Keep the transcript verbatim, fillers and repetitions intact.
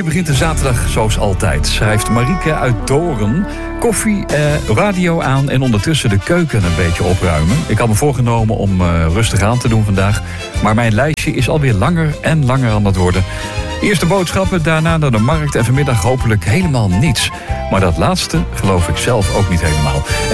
begint de zaterdag zoals altijd. Schrijft Marieke uit Doorn. Koffie, eh, radio aan en ondertussen de keuken een beetje opruimen. Ik had me voorgenomen om uh, rustig aan te doen vandaag. Maar mijn lijstje is alweer langer en langer aan het worden. Eerst de boodschappen, daarna naar de markt en vanmiddag hopelijk helemaal niets. Maar dat laatste geloof ik zelf ook niet helemaal.